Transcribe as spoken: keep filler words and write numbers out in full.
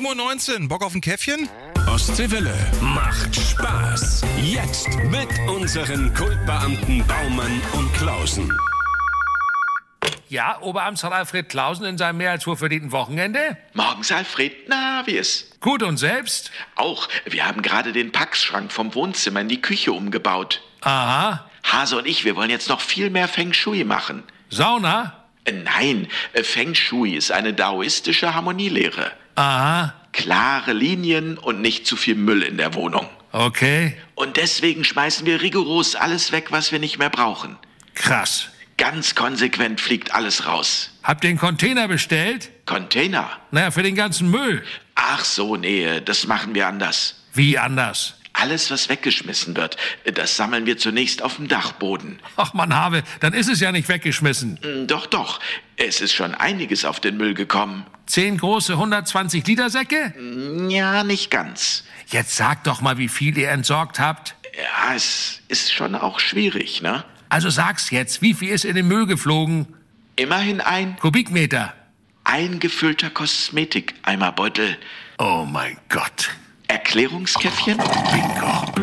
sieben Uhr neunzehn, Bock auf ein Käffchen? Ostseewelle macht Spaß. Jetzt mit unseren Kultbeamten Baumann und Klausen. Ja, Oberamtsrat Alfred Klausen in seinem mehr als wohlverdienten Wochenende? Morgens, Alfred. Na, wie ist? Gut, und selbst? Auch. Wir haben gerade den Packschrank vom Wohnzimmer in die Küche umgebaut. Aha. Hase und ich, wir wollen jetzt noch viel mehr Feng Shui machen. Sauna? Äh, nein, äh, Feng Shui ist eine daoistische Harmonielehre. Aha. Klare Linien und nicht zu viel Müll in der Wohnung. Okay. Und deswegen schmeißen wir rigoros alles weg, was wir nicht mehr brauchen. Krass. Ganz konsequent fliegt alles raus. Habt ihr einen Container bestellt? Container? Naja, für den ganzen Müll. Ach so, nee, das machen wir anders. Wie anders? Alles, was weggeschmissen wird, das sammeln wir zunächst auf dem Dachboden. Ach Mann, Have, dann ist es ja nicht weggeschmissen. Hm, Doch, doch. Es ist schon einiges auf den Müll gekommen. Zehn große hundertzwanzig Liter Säcke? Ja, nicht ganz. Jetzt sagt doch mal, wie viel ihr entsorgt habt. Ja, es ist schon auch schwierig, ne? Also sag's jetzt, wie viel ist in den Müll geflogen? Immerhin ein Kubikmeter. eingefüllter Kosmetikeimerbeutel. Oh mein Gott. Erklärungskäffchen? Bingo.